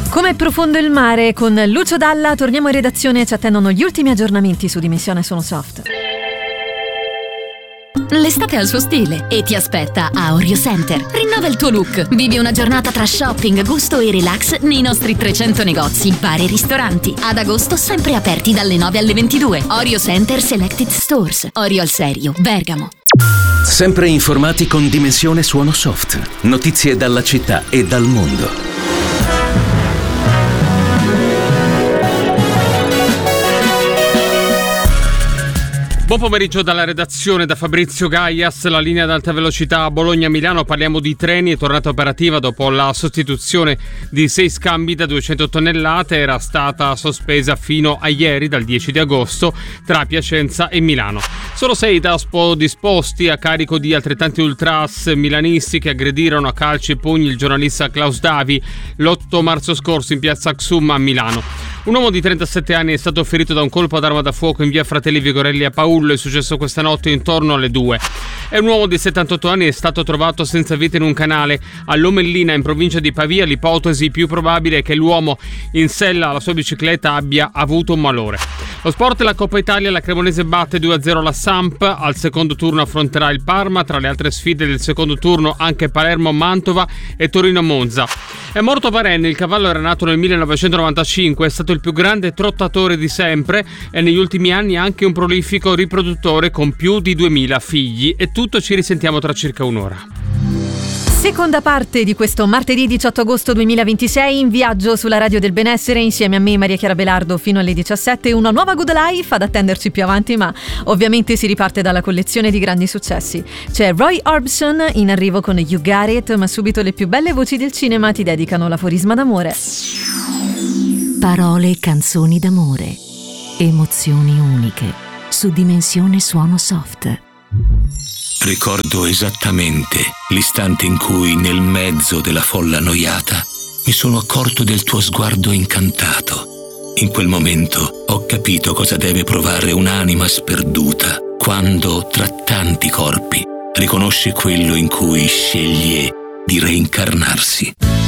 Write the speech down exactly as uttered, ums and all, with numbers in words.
Com'è profondo il mare? Con Lucio Dalla torniamo in redazione e ci attendono gli ultimi aggiornamenti su Dimensione Suono Soft. L'estate ha il suo stile e ti aspetta a Orio Center. Rinnova il tuo look. Vivi una giornata tra shopping, gusto e relax nei nostri trecento negozi, bar e ristoranti. Ad agosto sempre aperti dalle nove alle ventidue. Orio Center Selected Stores. Orio al Serio, Bergamo. Sempre informati con Dimensione Suono Soft. Notizie dalla città e dal mondo. Buon pomeriggio dalla redazione, da Fabrizio Gaias. La linea ad alta velocità a Bologna-Milano, parliamo di treni, è tornata operativa dopo la sostituzione di sei scambi da duecento tonnellate. Era stata sospesa fino a ieri, dal dieci di agosto, tra Piacenza e Milano. Solo sei daspo disposti a carico di altrettanti ultras milanisti che aggredirono a calci e pugni il giornalista Klaus Davi l'otto marzo scorso in piazza Xum a Milano. Un uomo di trentasette anni è stato ferito da un colpo ad arma da fuoco in via Fratelli Vigorelli a Paullo, è successo questa notte intorno alle due. E un uomo di settantotto anni è stato trovato senza vita in un canale a Lomellina in provincia di Pavia. L'ipotesi più probabile è che l'uomo in sella alla sua bicicletta abbia avuto un malore. Lo sport, la Coppa Italia, la Cremonese batte due a zero la Samp, al secondo turno affronterà il Parma, tra le altre sfide del secondo turno anche Palermo-Mantova e Torino-Monza. È morto Varenne, il cavallo era nato nel millenovecentonovantacinque, è stato il più grande trottatore di sempre e negli ultimi anni anche un prolifico riproduttore con più di duemila figli. E tutto, ci risentiamo tra circa un'ora. Seconda parte di questo martedì diciotto agosto duemilaventisei, in viaggio sulla Radio del Benessere insieme a me, Maria Chiara Belardo, fino alle diciassette. Una nuova Good Life ad attenderci più avanti, ma ovviamente si riparte dalla collezione di grandi successi. C'è Roy Orbison in arrivo con You Got It, ma subito le più belle voci del cinema ti dedicano l'aforisma d'amore. Parole e canzoni d'amore, emozioni uniche, su Dimensione Suono Soft. Ricordo esattamente l'istante in cui, nel mezzo della folla annoiata, mi sono accorto del tuo sguardo incantato. In quel momento ho capito cosa deve provare un'anima sperduta quando, tra tanti corpi, riconosce quello in cui sceglie di reincarnarsi.